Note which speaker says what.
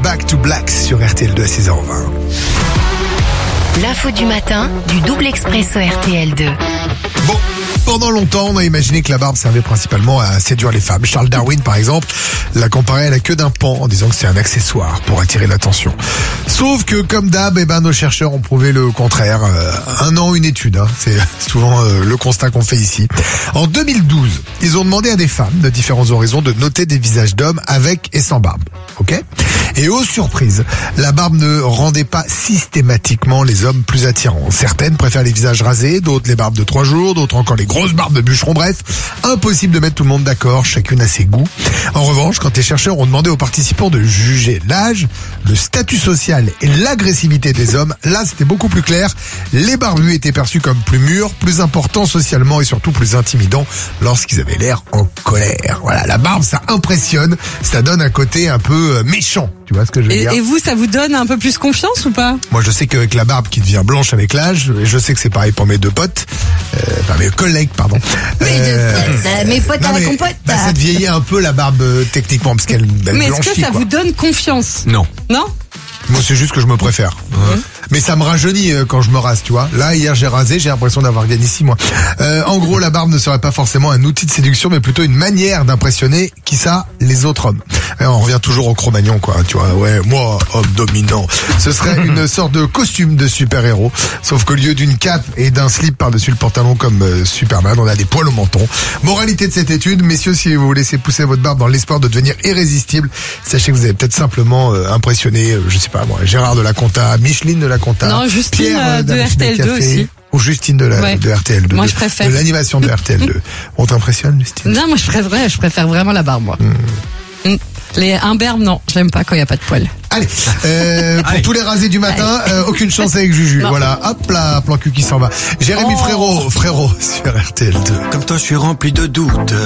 Speaker 1: Back to Black sur RTL2 à 6h20.
Speaker 2: L'info du matin du double expresso RTL2.
Speaker 1: Bon, pendant longtemps, on a imaginé que la barbe servait principalement à séduire les femmes. Charles Darwin, par exemple, l'a comparé à la queue d'un pan en disant que c'est un accessoire pour attirer l'attention. Sauf que, comme d'hab, nos chercheurs ont prouvé le contraire. Un an, une étude. C'est souvent le constat qu'on fait ici. En 2012, ils ont demandé à des femmes de différents horizons de noter des visages d'hommes avec et sans barbe. Ok ? Et aux surprises, la barbe ne rendait pas systématiquement les hommes plus attirants. Certaines préfèrent les visages rasés, d'autres les barbes de 3 jours, d'autres encore les grosses barbes de bûcheron. Bref, impossible de mettre tout le monde d'accord, chacune a ses goûts. En revanche, quand les chercheurs ont demandé aux participants de juger l'âge, le statut social et l'agressivité des hommes, là c'était beaucoup plus clair. Les barbus étaient perçus comme plus mûrs, plus importants socialement et surtout plus intimidants lorsqu'ils avaient l'air en colère. Voilà, la barbe ça impressionne, ça donne un côté un peu méchant. Tu vois ce que je veux dire ?
Speaker 3: Et vous, ça vous donne un peu plus confiance ou pas ?
Speaker 1: Moi, je sais qu'avec la barbe qui devient blanche avec l'âge, et je sais que c'est pareil pour mes deux potes, mes collègues, pardon.
Speaker 2: Mes potes à la compote.
Speaker 1: Ça te vieillit un peu la barbe techniquement parce qu'elle blanchit.
Speaker 3: Mais est-ce que ça vous donne confiance ?
Speaker 1: Non.
Speaker 3: Non ?
Speaker 1: Moi, c'est juste que je me préfère. Mais ça me rajeunit quand je me rase, tu vois. Là, hier, j'ai rasé, j'ai l'impression d'avoir gagné 6 mois. En gros, la barbe ne serait pas forcément un outil de séduction, mais plutôt une manière d'impressionner, qui ça, les autres hommes. Et on revient toujours au Cro-Magnon, quoi. Tu vois, ouais, moi, homme dominant. Ce serait une sorte de costume de super-héros. Sauf qu'au lieu d'une cape et d'un slip par-dessus le pantalon comme Superman, on a des poils au menton. Moralité de cette étude, messieurs, si vous laissez pousser votre barbe dans l'espoir de devenir irrésistible, sachez que vous avez peut-être simplement impressionné, je sais pas moi, Gérard de la Conta, Micheline de la Conta.
Speaker 3: Non, Justine
Speaker 1: Pierre,
Speaker 3: de RTL2 aussi.
Speaker 1: Ou Justine de RTL2.
Speaker 3: Moi, je préfère.
Speaker 1: De l'animation de RTL2. On t'impressionne, Justine?
Speaker 3: Non, moi, je préfère vraiment la barbe, moi. Les imberbes, non, j'aime pas quand il y a pas de poils.
Speaker 1: Allez, pour tous les rasés du matin, aucune chance avec Juju. Non. Voilà, hop là, plan cul qui s'en va. Jérémy Frérot sur RTL2.
Speaker 4: Comme toi, je suis rempli de doutes.